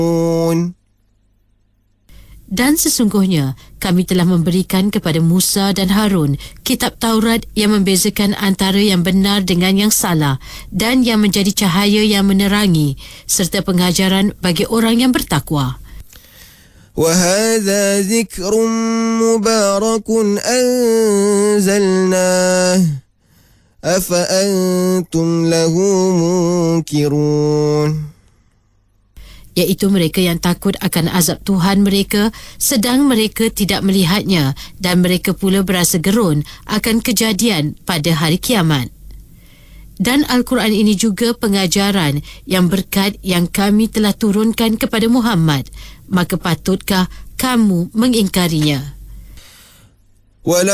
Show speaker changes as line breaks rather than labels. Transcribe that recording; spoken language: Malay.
Dan sesungguhnya kami telah memberikan kepada Musa dan Harun kitab Taurat yang membezakan antara yang benar dengan yang salah dan yang menjadi cahaya yang menerangi serta pengajaran bagi orang yang bertakwa.
وَهَذَا ذِكْرٌ مُبَارَكٌ أَنزَلْنَاهُ أَفَأَنْتُمْ لَهُ مُنْكِرُونَ.
Iaitu mereka yang takut akan azab Tuhan mereka sedang mereka tidak melihatnya dan mereka pula berasa gerun akan kejadian pada hari kiamat. Dan Al-Quran ini juga pengajaran yang berkat yang kami telah turunkan kepada Muhammad, maka patutkah kamu mengingkarinya?